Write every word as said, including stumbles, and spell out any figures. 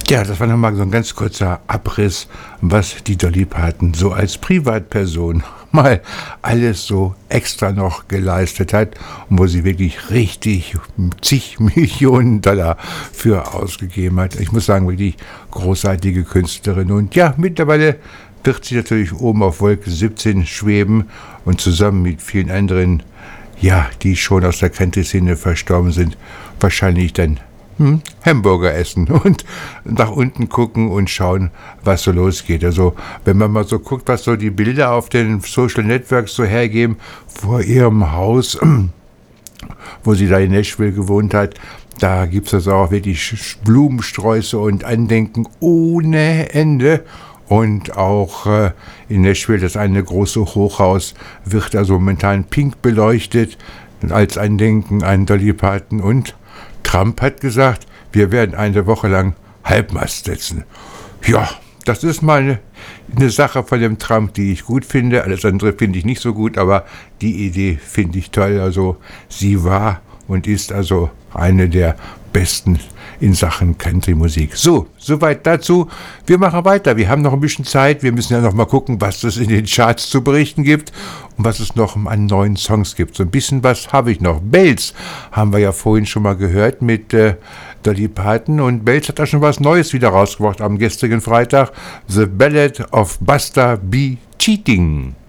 Ja, das war nochmal so ein ganz kurzer Abriss, was die Dolly Parton so als Privatperson mal alles so extra noch geleistet hat und wo sie wirklich richtig zig Millionen Dollar für ausgegeben hat. Ich muss sagen, wirklich großartige Künstlerin. Und ja, mittlerweile wird sie natürlich oben auf Wolke siebzehn schweben und zusammen mit vielen anderen, ja, die schon aus der Country-Szene verstorben sind, wahrscheinlich dann Hm, Hamburger essen und nach unten gucken und schauen, was so losgeht. Also wenn man mal so guckt, was so die Bilder auf den Social Networks so hergeben, vor ihrem Haus, wo sie da in Nashville gewohnt hat, da gibt es also auch wirklich Blumensträuße und Andenken ohne Ende. Und auch äh, in Nashville, das eine große Hochhaus, wird also momentan pink beleuchtet, als Andenken an Dolly Parton. Und Trump hat gesagt, wir werden eine Woche lang Halbmast setzen. Ja, das ist mal eine, eine Sache von dem Trump, die ich gut finde. Alles andere finde ich nicht so gut, aber die Idee finde ich toll. Also sie war und ist also eine der besten in Sachen Country-Musik. So, soweit dazu. Wir machen weiter. Wir haben noch ein bisschen Zeit. Wir müssen ja noch mal gucken, was es in den Charts zu berichten gibt und was es noch an neuen Songs gibt. So ein bisschen was habe ich noch. Bells haben wir ja vorhin schon mal gehört mit äh, Dolly Parton. Und Bells hat da schon was Neues wieder rausgebracht am gestrigen Freitag. The Ballad of Buster B. Cheating.